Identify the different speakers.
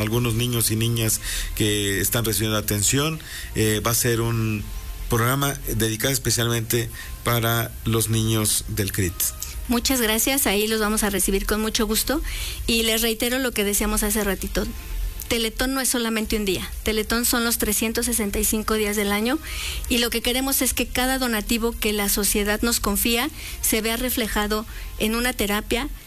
Speaker 1: algunos niños y niñas que están recibiendo atención. Va a ser un programa dedicado especialmente para los niños del CRIT.
Speaker 2: Muchas gracias, ahí los vamos a recibir con mucho gusto y les reitero lo que decíamos hace ratito. Teletón no es solamente un día, Teletón son los 365 días del año y lo que queremos es que cada donativo que la sociedad nos confía se vea reflejado en una terapia,